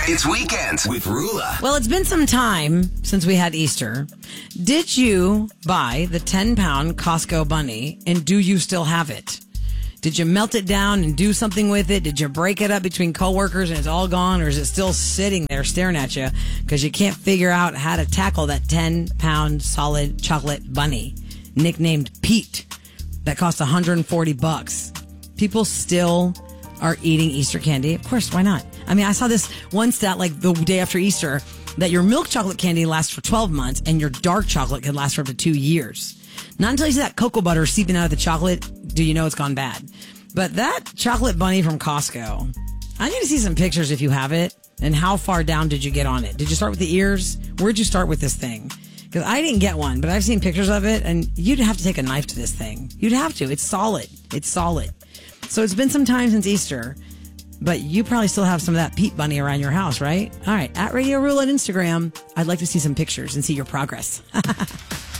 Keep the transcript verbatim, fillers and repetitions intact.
It's Weekends with Rula. Well, it's been some time since we had Easter. Did you buy the ten pound Costco bunny, and do you still have it? Did you melt it down and do something with it? Did you break it up between coworkers and it's all gone? Or is it still sitting there staring at you because you can't figure out how to tackle that ten pound solid chocolate bunny, nicknamed Pete, that cost one hundred forty bucks? People still are eating Easter candy. Of course, why not? I mean, I saw this one stat like the day after Easter that your milk chocolate candy lasts for twelve months and your dark chocolate can last for up to two years. Not until you see that cocoa butter seeping out of the chocolate do you know it's gone bad. But that chocolate bunny from Costco, I need to see some pictures if you have it. And how far down did you get on it? Did you start with the ears? Where'd you start with this thing? Because I didn't get one, but I've seen pictures of it, and you'd have to take a knife to this thing. You'd have to. It's solid. It's solid. So it's been some time since Easter, but you probably still have some of that Pete bunny around your house, right? All right. At Radio Rule on Instagram, I'd like to see some pictures and see your progress.